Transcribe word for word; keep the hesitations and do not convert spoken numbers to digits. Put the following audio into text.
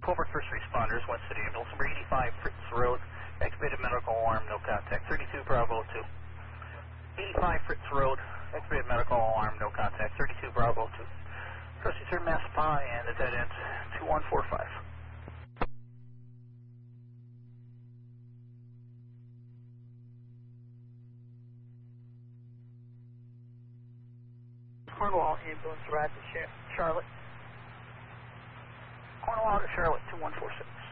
Colbert First Responders, West City Ambulance, number eighty-five Fritz Road, activated medical alarm, no contact, thirty-two Bravo two. eighty-five Fritz Road, activated medical alarm, no contact, thirty-two Bravo two. Proceed through Massapa and the dead end, two one four five. Cornwall Ambulance, arrived at Charlotte. Cornwall to Charlotte, two one four six.